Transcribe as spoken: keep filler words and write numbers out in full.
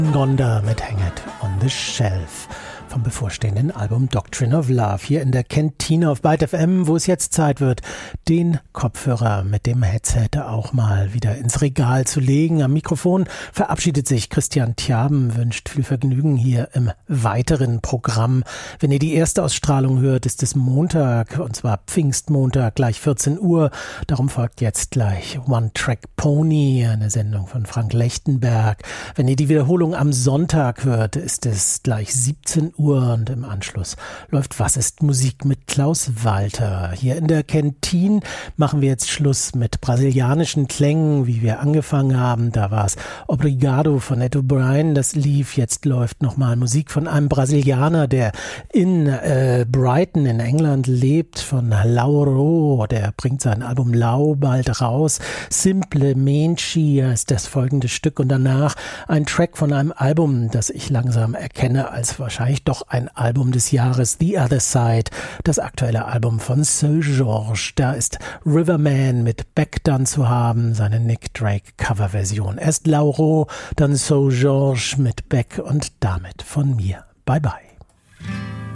Gonda mit Hang It on the Shelf vom bevorstehenden Album Doctrine of Love hier in der Kantine auf Byte F M, wo es jetzt Zeit wird, den Kopfhörer mit dem Headset auch mal wieder ins Regal zu legen. Am Mikrofon verabschiedet sich Christian Tjaben, wünscht viel Vergnügen hier im weiteren Programm. Wenn ihr die erste Ausstrahlung hört, ist es Montag, und zwar Pfingstmontag, gleich vierzehn Uhr. Darum folgt jetzt gleich One Track Pony, eine Sendung von Frank Lechtenberg. Wenn ihr die Wiederholung am Sonntag hört, ist es gleich siebzehn Uhr und im Anschluss läuft Was ist Musik mit Klaus Walter. Hier in der Kantine machen wir jetzt Schluss mit brasilianischen Klängen, wie wir angefangen haben. Da war es Obrigado von Ed O'Brien, das lief. Jetzt läuft nochmal Musik von einem Brasilianer, der in äh, Brighton in England lebt, von Lauro. Der bringt sein Album Lau bald raus. Simplemente ist das folgende Stück und danach ein Track von einem Album, das ich langsam erkenne als wahrscheinlich doch ein Album des Jahres, The Other Side, das aktuelle Album von Seu Jorge. Da ist Riverman mit Beck dann zu haben, seine Nick Drake Coverversion. Erst Lauro, dann Seu Jorge mit Beck und damit von mir. Bye bye.